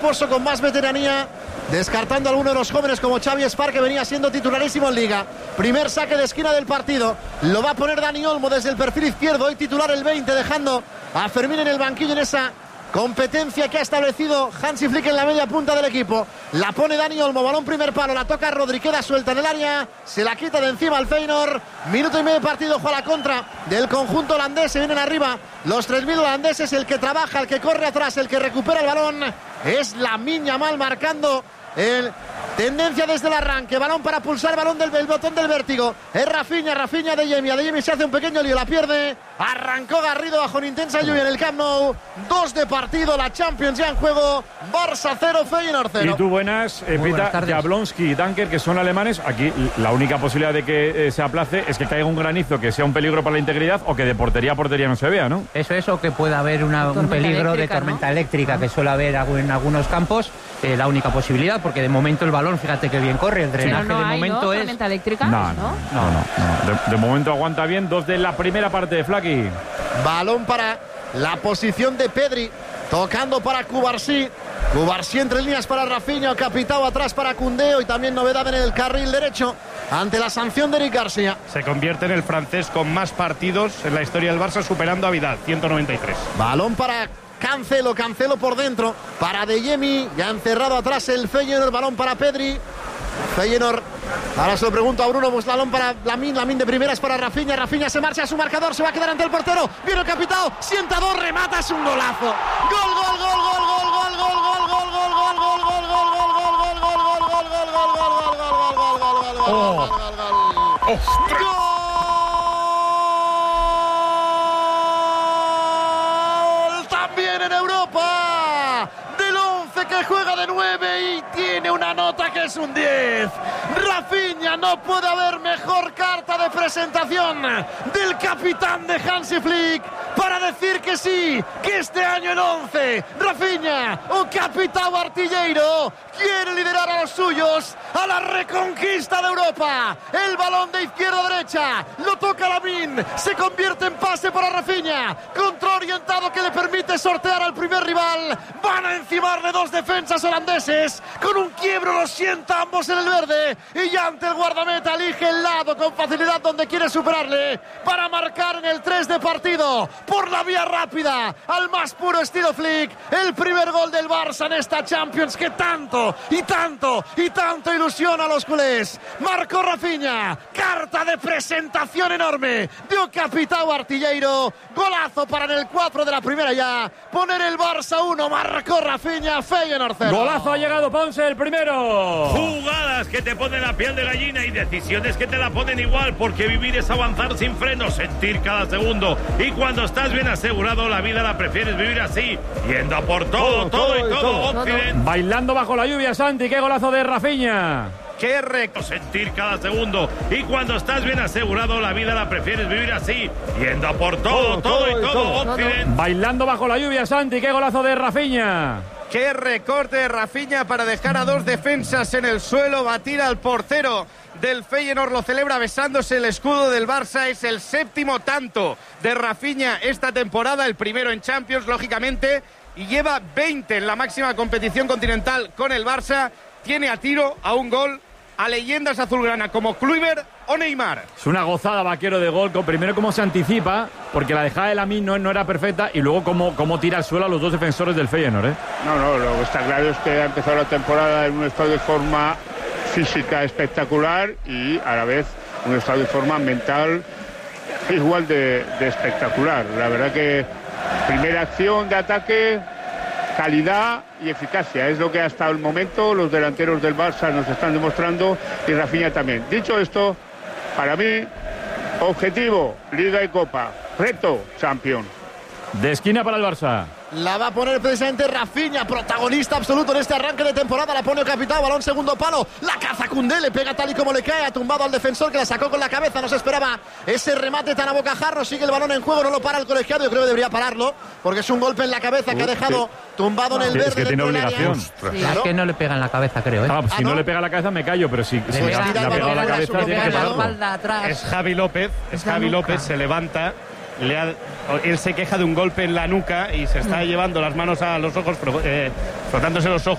Pozo con más veteranía, descartando a alguno de los jóvenes como Xavi Espar, que venía siendo titularísimo en Liga. Primer saque de esquina del partido, lo va a poner Dani Olmo desde el perfil izquierdo, hoy titular el 20, dejando a Fermín en el banquillo en esa competencia que ha establecido Hansi Flick en la media punta del equipo. La pone Dani Olmo, balón primer palo, la toca Rodri, queda suelta en el área, se la quita de encima al Feyenoord. Minuto y medio de partido, juega la contra del conjunto holandés, se vienen arriba los 3.000 holandeses, el que trabaja, el que corre atrás, el que recupera el balón es Lamine Yamal, marcando el tendencia desde el arranque, balón para pulsar, balón del botón del vértigo, es Rafinha de Yemi se hace un pequeño lío, la pierde, arrancó Garrido bajo una intensa lluvia en el Camp Nou. 2 de partido, la Champions ya en juego, Barça 0, Feyenoord 0. Y tú buenas, Pita, Jablonski y Dunker, que son alemanes. Aquí la única posibilidad de que se aplace es que caiga un granizo que sea un peligro para la integridad, o que de portería a portería no se vea, ¿no? Eso, o que pueda haber un peligro de tormenta, ¿no?, eléctrica, que suele haber en algunos campos. La única posibilidad, porque de momento el balón, fíjate que bien corre, el drenaje de momento es... ¿Tormenta eléctrica? No. De momento aguanta bien. 2 de la primera parte de Flaky. Balón para la posición de Pedri, tocando para Cubarsí entre líneas para Rafinha, Capitao atrás para Koundé, y también novedad en el carril derecho ante la sanción de Eric García. Se convierte en el francés con más partidos en la historia del Barça, superando a Vidal, 193. Balón para Cancelo por dentro, para De Jemi, ya encerrado atrás el Feyenoord, balón para Pedri. Feyenoord, ahora se lo pregunto a Bruno, pues balón para Lamine de primeras para Rafinha se marcha a su marcador, se va a quedar ante el portero, viene el Capitao, sienta 2, remata, es un golazo. También en Europa, del 11 que juega de 9 y tiene una nota que es un 10. Rafinha, no puede haber mejor carta de presentación del capitán de Hansi Flick para decir que sí, que este año el 11, Rafinha, un Capitao artillero, quiere liderar a los suyos a la reconquista de Europa. El balón de izquierda a derecha, lo toca Lamine, se convierte en pase para Rafinha, control orientado que le permite sortear al primer rival. Van a encimarle 2 defensas holandeses, con un quiebro los sienta ambos en el verde, y ya ante el guardameta elige el lado con facilidad donde quiere superarle para marcar en el 3 de partido, por la vía rápida, al más puro estilo Flick, el primer gol del Barça en esta Champions que tanto ilusiona a los culés. Marcó Rafinha, carta de presentación enorme de un Capitao artillero, golazo para en el 4 de la primera ya, poner el Barça 1, marcó Rafinha, Feyenoord 0. Golazo, ha llegado Ponce, el primero. Jugadas que te ponen la piel de gallina y decisiones que te la ponen igual, porque vivir es avanzar sin frenos, sentir cada segundo, y cuando estás bien asegurado la vida la prefieres vivir así, yendo a por todo. Bailando bajo la lluvia, Santi, qué golazo de Rafinha. Qué recto sentir cada segundo, y cuando estás bien asegurado la vida la prefieres vivir así, yendo a por todo. Bailando bajo la lluvia, Santi, qué golazo de Rafinha. Qué recorte de Rafinha para dejar a 2 defensas en el suelo, batir al portero del Feyenoord, lo celebra besándose el escudo del Barça. Es el 7º tanto de Rafinha esta temporada, el primero en Champions, lógicamente, y lleva 20 en la máxima competición continental con el Barça. Tiene a tiro a un gol a leyendas azulgrana como Kluivert o Neymar. Es una gozada, Vaquero, de gol. Primero cómo se anticipa, porque la dejada de Lamine no era perfecta, y luego cómo tira al suelo a los 2 defensores del Feyenoord, ¿eh? No, lo que está claro es que ha empezado la temporada en un estado de forma física espectacular y a la vez un estado de forma mental igual de espectacular. La verdad que primera acción de ataque, calidad y eficacia, es lo que hasta el momento los delanteros del Barça nos están demostrando, y Rafinha también. Dicho esto, para mí, objetivo, Liga y Copa, reto, Champions. De esquina para el Barça. La va a poner precisamente Rafinha, protagonista absoluto en este arranque de temporada. La pone el Capitao, balón segundo palo, la caza Koundé, le pega tal y como le cae, ha tumbado al defensor que la sacó con la cabeza. No se esperaba ese remate tan a bocajarro. Sigue el balón en juego, no lo para el colegiado. Yo creo que debería pararlo, porque es un golpe en la cabeza que ha dejado tumbado en el verde. Es que tiene obligación. Claro. Es que no le pega en la cabeza, creo, ¿eh? Si no le pega en la cabeza me callo, pero si le ha pegado en la cabeza tiene que pararlo. Es Javi López, se levanta él se queja de un golpe en la nuca y se está llevando las manos a los ojos, frotándose los ojos.